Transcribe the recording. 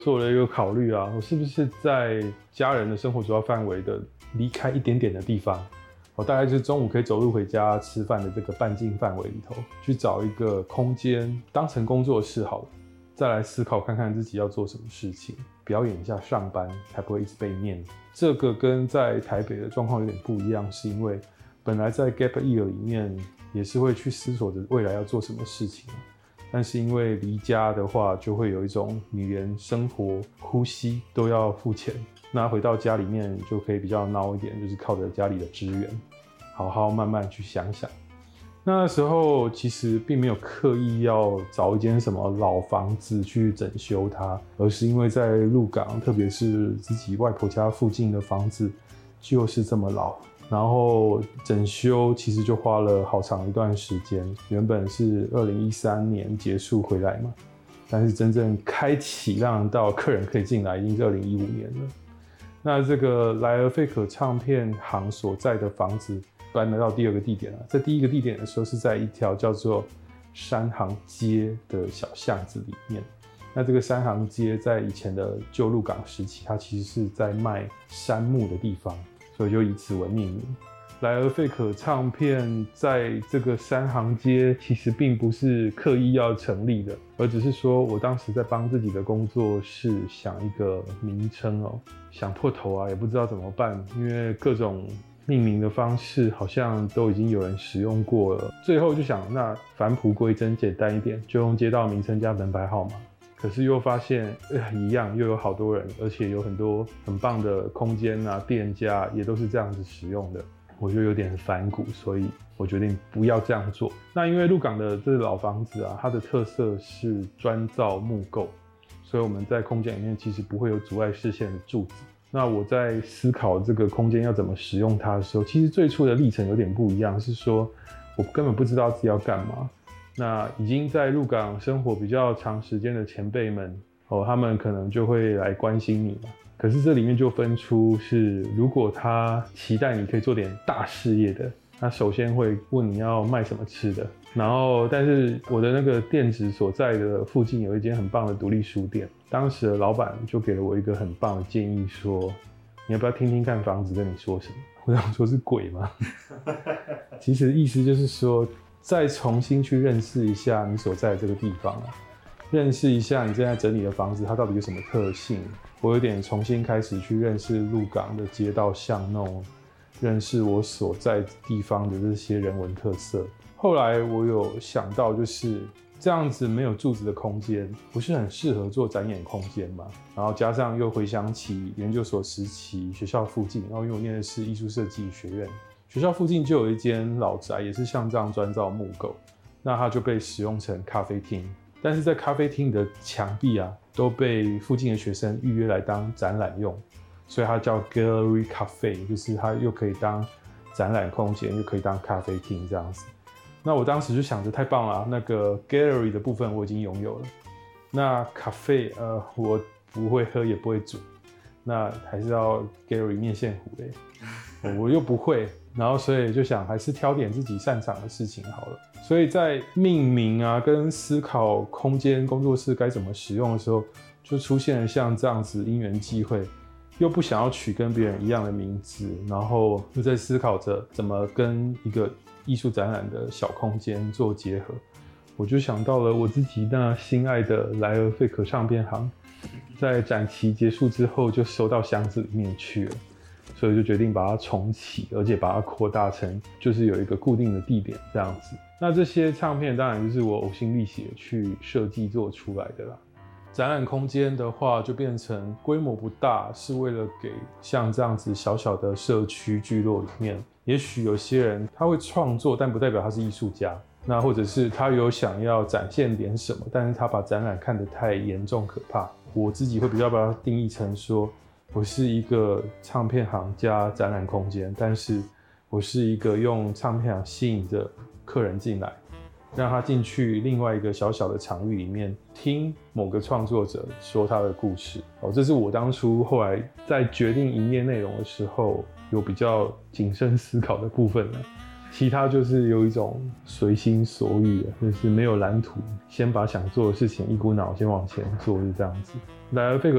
做了一个考虑啊，我是不是在家人的生活主要范围的离开一点点的地方，我大概就是中午可以走路回家吃饭的这个半径范围里头，去找一个空间当成工作室好了，再来思考看看自己要做什么事情，表演一下上班，才不会一直被念。这个跟在台北的状况有点不一样，是因为本来在 Gap Year 里面也是会去思索着未来要做什么事情，但是因为离家的话，就会有一种你连生活、呼吸都要付钱。那回到家里面就可以比较孬一点，就是靠着家里的资源，好好慢慢去想想。那时候其实并没有刻意要找一间什么老房子去整修它，而是因为在鹿港，特别是自己外婆家附近的房子就是这么老，然后整修其实就花了好长一段时间。原本是2013年结束回来嘛，但是真正开启让到客人可以进来已经是2015年了。那这个莱尔费可唱片行所在的房子搬了到第二个地点了。在第一个地点的时候是在一条叫做山行街的小巷子里面。那这个山行街在以前的旧鹿港时期，它其实是在卖杉木的地方，所以就以此为命名。莱尔费可唱片在这个山行街其实并不是刻意要成立的，而只是说我当时在帮自己的工作室想一个名称哦，想破头啊，也不知道怎么办，因为各种命名的方式好像都已经有人使用过了。最后就想，那返璞归真，简单一点，就用街道名称加门牌号码。可是又发现，一样又有好多人，而且有很多很棒的空间啊、店家也都是这样子使用的。我就有点反骨，所以我决定不要这样做。那因为鹿港的这个老房子啊，它的特色是砖造木构，所以我们在空间里面其实不会有阻碍视线的柱子。那我在思考这个空间要怎么使用它的时候，其实最初的历程有点不一样，是说我根本不知道自己要干嘛。那已经在鹿港生活比较长时间的前辈们，他们可能就会来关心你嘛。可是这里面就分出是，如果他期待你可以做点大事业的，他首先会问你要卖什么吃的。然后，但是我的那个店址所在的附近有一间很棒的独立书店，当时的老板就给了我一个很棒的建议，说你要不要听听看房子跟你说什么？我想说是鬼吗？其实意思就是说，再重新去认识一下你所在的这个地方啊，认识一下你正在整理的房子它到底有什么特性。我有点重新开始去认识鹿港的街道巷弄，认识我所在地方的这些人文特色。后来我有想到，就是这样子没有柱子的空间不是很适合做展演空间嘛，然后加上又回想起研究所时期学校附近，然后因为我念的是艺术设计学院，学校附近就有一间老宅，也是像这样砖造木构，那它就被使用成咖啡厅。但是在咖啡厅的墙壁啊，都被附近的学生预约来当展览用，所以它叫 Gallery Cafe， 就是它又可以当展览空间，又可以当咖啡厅这样子。那我当时就想着太棒了，那个 Gallery 的部分我已经拥有了，那 Cafe 我不会喝也不会煮，那还是要 Gallery 面线糊嘞，我又不会，然后所以就想还是挑点自己擅长的事情好了。所以在命名啊跟思考空间工作室该怎么使用的时候，就出现了像这样子因缘际会，又不想要取跟别人一样的名字，然后又在思考着怎么跟一个艺术展览的小空间做结合。我就想到了我自己那心爱的莱尔费可唱片行，在展期结束之后就收到箱子里面去了，所以就决定把它重启，而且把它扩大成就是有一个固定的地点这样子。那这些唱片当然就是我呕心沥血去设计做出来的啦。展览空间的话就变成规模不大，是为了给像这样子小小的社区聚落里面，也许有些人他会创作，但不代表他是艺术家，那或者是他有想要展现点什么，但是他把展览看得太严重可怕。我自己会比较把它定义成说，我是一个唱片行加展览空间，但是我是一个用唱片行吸引着客人进来，让他进去另外一个小小的场域里面听某个创作者说他的故事。这是我当初后来在决定营业内容的时候有比较谨慎思考的部分了。 其他就是有一种随心所欲，就是没有蓝图，先把想做的事情一股脑先往前做，是这样子。来了费格